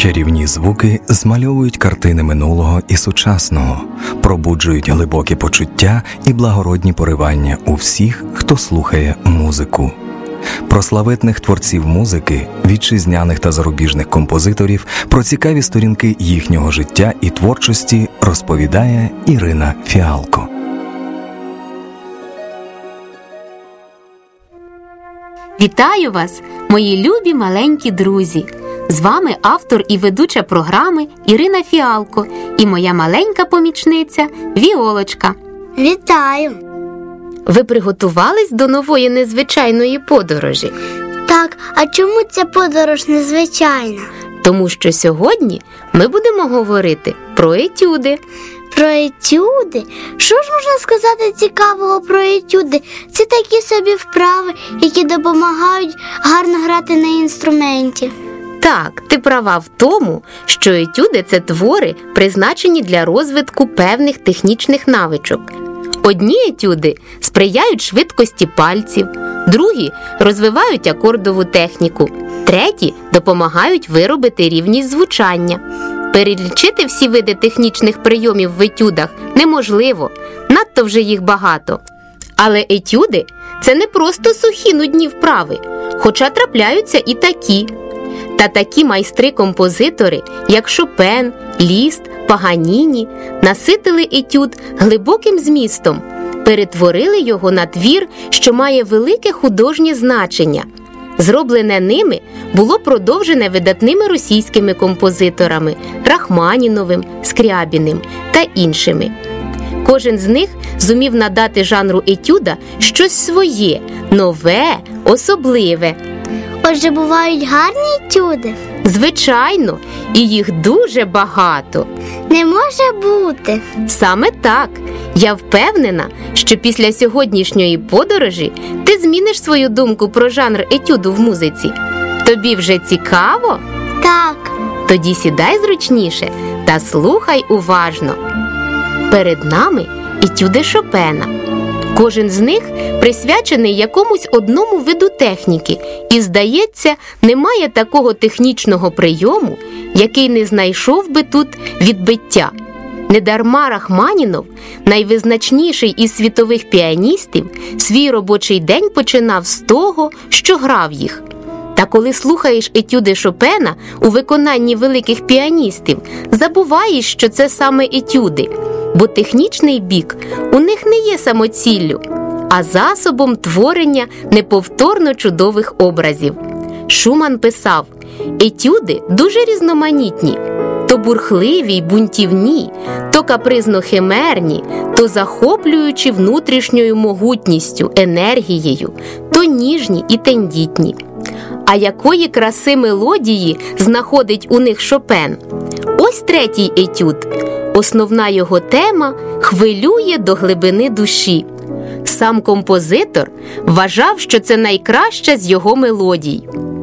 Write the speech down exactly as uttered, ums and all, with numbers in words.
Чарівні звуки змальовують картини минулого і сучасного, пробуджують глибокі почуття і благородні поривання у всіх, хто слухає музику. Про славетних творців музики, вітчизняних та зарубіжних композиторів, про цікаві сторінки їхнього життя і творчості розповідає Ірина Фіалко. Вітаю вас, мої любі маленькі друзі! З вами автор і ведуча програми Ірина Фіалко і моя маленька помічниця Віолочка. Вітаю! Ви приготувались до нової незвичайної подорожі? Так, а чому ця подорож незвичайна? Тому що сьогодні ми будемо говорити про етюди. Про етюди? Що ж можна сказати цікавого про етюди? Це такі собі вправи, які допомагають гарно грати на інструменті. Так, ти права в тому, що етюди – це твори, призначені для розвитку певних технічних навичок. Одні етюди сприяють швидкості пальців, другі розвивають акордову техніку, треті допомагають виробити рівність звучання. Перелічити всі види технічних прийомів в етюдах неможливо, надто вже їх багато. Але етюди – це не просто сухі нудні вправи, хоча трапляються і такі. Та такі майстри-композитори, як Шопен, Ліст, Паганіні, наситили етюд глибоким змістом, перетворили його на твір, що має велике художнє значення. Зроблене ними було продовжене видатними російськими композиторами Рахманіновим, Скрябіним та іншими. Кожен з них зумів надати жанру етюда щось своє, нове, особливе. Отже, бувають гарні етюди? Звичайно, і їх дуже багато. Не може бути. Саме так. Я впевнена, що після сьогоднішньої подорожі ти зміниш свою думку про жанр етюду в музиці. Тобі вже цікаво? Так. Тоді сідай зручніше та слухай уважно. Перед нами етюди Шопена. Кожен з них присвячений якомусь одному виду техніки і, здається, немає такого технічного прийому, який не знайшов би тут відбиття. Недарма Рахманінов, найвизначніший із світових піаністів, свій робочий день починав з того, що грав їх. Та коли слухаєш етюди Шопена у виконанні великих піаністів, забуваєш, що це саме етюди, бо технічний бік у них не є самоціллю, а засобом творення неповторно чудових образів. Шуман писав: етюди дуже різноманітні, то бурхливі й бунтівні, то капризно-химерні, то захоплюючи внутрішньою могутністю, енергією, то ніжні і тендітні. А якої краси мелодії знаходить у них Шопен? Ось третій етюд. Основна його тема хвилює до глибини душі. Сам композитор вважав, що це найкраща з його мелодій.